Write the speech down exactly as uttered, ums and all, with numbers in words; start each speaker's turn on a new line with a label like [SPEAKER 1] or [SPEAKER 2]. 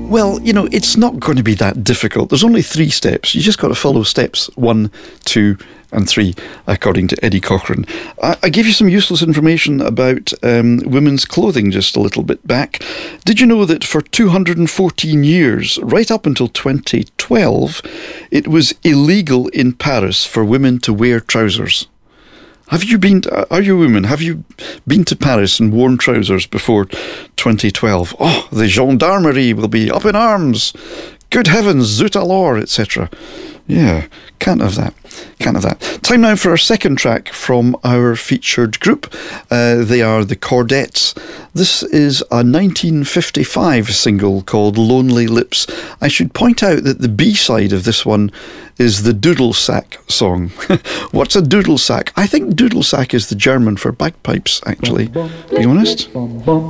[SPEAKER 1] Well, you know, it's not going to be that difficult. There's only three steps. You just got to follow steps one, two, and three, according to Eddie Cochran. I, I gave you some useless information about um, women's clothing just a little bit back. Did you know that for two hundred fourteen years, right up until twenty twelve, it was illegal in Paris for women to wear trousers? Have you been, to, are you a woman, have you been to Paris and worn trousers before twenty twelve? Oh, the gendarmerie will be up in arms. Good heavens, zut alors, et cetera. Yeah, can't have that. Can't have that. Time now for our second track from our featured group. Uh, they are the Chordettes. This is a nineteen fifty-five single called Lonely Lips. I should point out that the B-side of this one is the Dudelsack song. What's a Dudelsack? I think Dudelsack is the German for bagpipes, actually. To be honest.